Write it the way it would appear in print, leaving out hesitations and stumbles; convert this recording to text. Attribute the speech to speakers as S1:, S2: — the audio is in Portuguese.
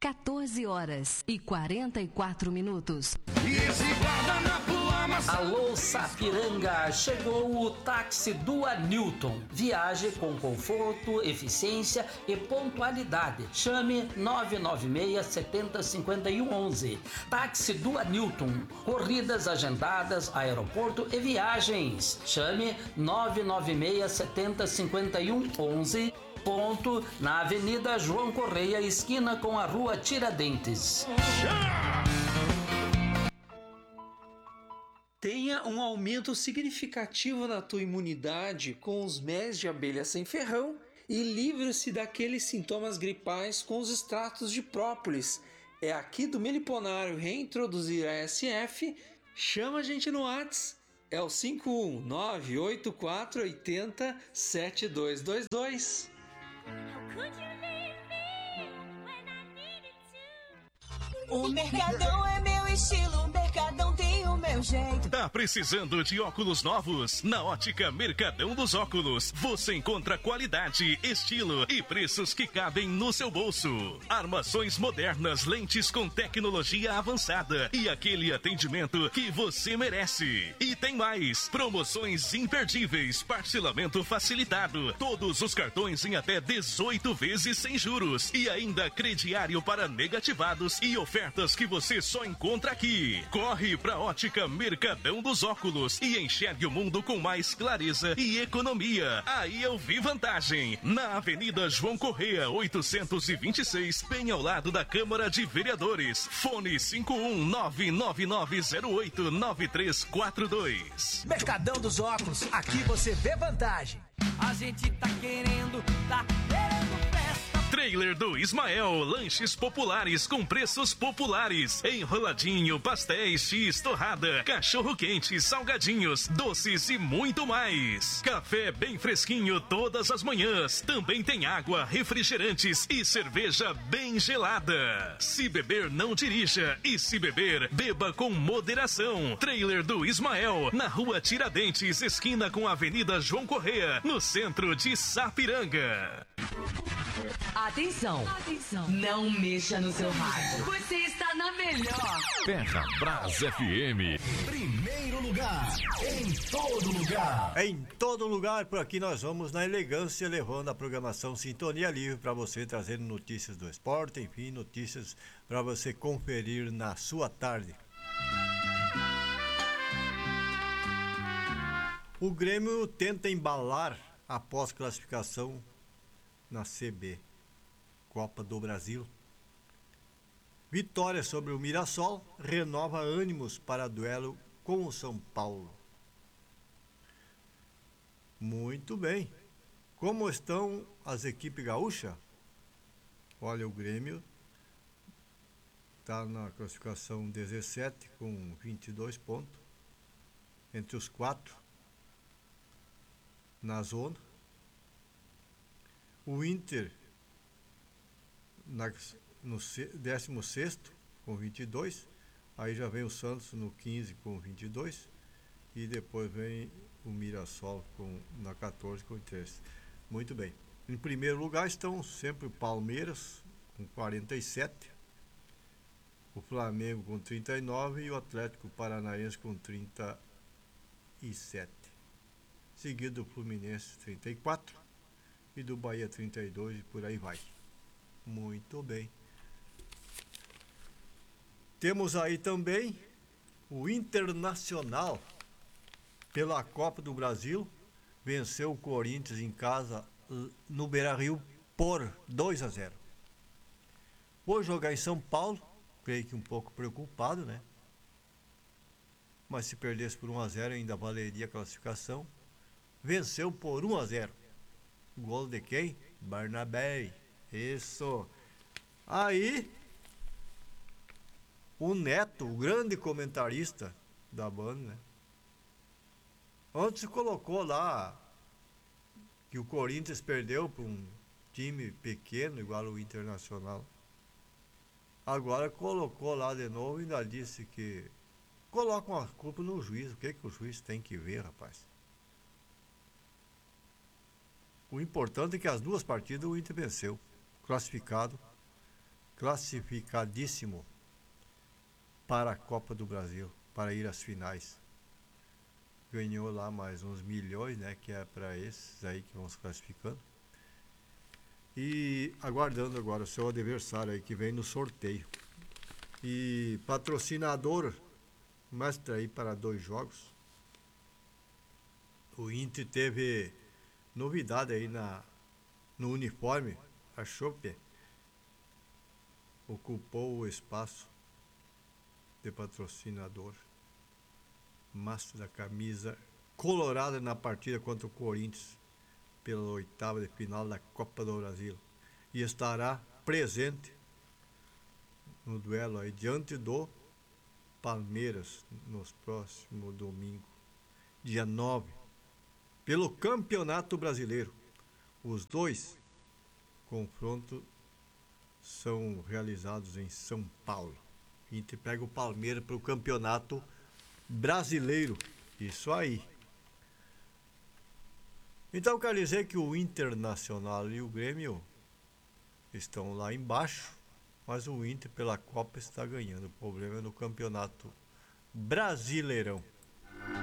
S1: 14h44.
S2: E esse guardanapo amassado.
S3: Alô, Sapiranga! Chegou o táxi Dua Newton. Viaje com conforto, eficiência e pontualidade. Chame 996 70 51 11. Táxi Dua Newton. Corridas agendadas, aeroporto e viagens. Chame 996 70 51 11. Ponto na Avenida João Correia, esquina com a Rua Tiradentes.
S4: Tenha um aumento significativo na tua imunidade com os mel de abelha sem ferrão e livre-se daqueles sintomas gripais com os extratos de própolis. É aqui do Meliponário reintroduzir a SF. Chama a gente no Whats. É o 51984807222.
S5: O Mercadão é meu estilo, o Mercadão tem o meu jeito.
S6: Tá precisando de óculos novos? Na Ótica Mercadão dos Óculos, você encontra qualidade, estilo e preços que cabem no seu bolso. Armações modernas, lentes com tecnologia avançada e aquele atendimento que você merece. E tem mais, promoções imperdíveis, parcelamento facilitado, todos os cartões em até 18 vezes sem juros e ainda crediário para negativados e ofertas que você só encontra aqui. Corre pra Ótica Mercadão dos Óculos e enxergue o mundo com mais clareza e economia. Aí eu vi vantagem. Na Avenida João Correia, 826, bem ao lado da Câmara de Vereadores. Fone 51999089342.
S7: Mercadão dos Óculos, aqui você vê vantagem.
S2: A gente tá querendo festa.
S6: Trailer do Ismael, lanches populares com preços populares, enroladinho, pastéis, X, torrada, cachorro quente, salgadinhos, doces e muito mais. Café bem fresquinho todas as manhãs, também tem água, refrigerantes e cerveja bem gelada. Se beber, não dirija, e se beber, beba com moderação. Trailer do Ismael, na Rua Tiradentes, esquina com a Avenida João Correia, no centro de Sapiranga.
S1: Atenção, não mexa no seu rádio. Você está na melhor.
S8: Ferrabras FM.
S7: Primeiro lugar, em todo lugar.
S9: Em todo lugar, por aqui nós vamos na elegância, levando a programação Sintonia Livre para você, trazendo notícias do esporte, enfim, notícias para você conferir na sua tarde. O Grêmio tenta embalar após classificação na CB, Copa do Brasil. Vitória sobre o Mirassol renova ânimos para duelo com o São Paulo. Muito bem. Como estão as equipes gaúchas? Olha, o Grêmio está na classificação 17 com 22 pontos, entre os 4 na zona. O Inter no 16º com 22, aí já vem o Santos no 15 com 22 e depois vem o Mirassol na 14 com 13. Muito bem. Em primeiro lugar estão sempre o Palmeiras com 47, o Flamengo com 39 e o Atlético Paranaense com 37. Seguido do Fluminense 34 e do Bahia 32 e por aí vai. Muito bem. Temos aí também o Internacional pela Copa do Brasil. Venceu o Corinthians em casa no Beira-Rio por 2-0. Vou jogar em São Paulo, creio que um pouco preocupado, né? Mas se perdesse por 1-0 ainda valeria a classificação. Venceu por 1-0. Gol de quem? Barnabé. Isso. Aí, o Neto, o grande comentarista da banda, né? Antes colocou lá que o Corinthians perdeu para um time pequeno, igual o Internacional. Agora colocou lá de novo e ainda disse que colocam a culpa no juiz. O que o juiz tem que ver, rapaz? O importante é que as duas partidas o Inter venceu. Classificado classificadíssimo para a Copa do Brasil, para ir às finais. Ganhou lá mais uns milhões, né, que é para esses aí que vão se classificando. E aguardando agora o seu adversário aí que vem no sorteio. E patrocinador, mestre aí para 2 jogos. O Inter teve novidade aí no uniforme. A Chope ocupou o espaço de patrocinador. Massa da camisa colorada na partida contra o Corinthians pela 8ª de final da Copa do Brasil. E estará presente no duelo aí diante do Palmeiras nos próximos domingo, dia 9, pelo Campeonato Brasileiro. Os 2 confrontos são realizados em São Paulo. A gente pega o Palmeiras para o Campeonato Brasileiro. Isso aí. Então quer dizer que o Internacional e o Grêmio estão lá embaixo, mas o Inter pela Copa está ganhando. O problema é no Campeonato Brasileirão.